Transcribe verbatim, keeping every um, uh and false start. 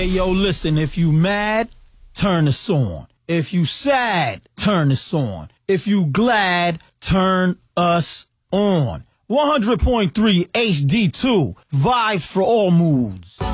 Hey, yo, listen, if you mad, turn this on. If you sad, turn this on. If you glad, turn us on. one hundred point three H D two, vibes for all moods.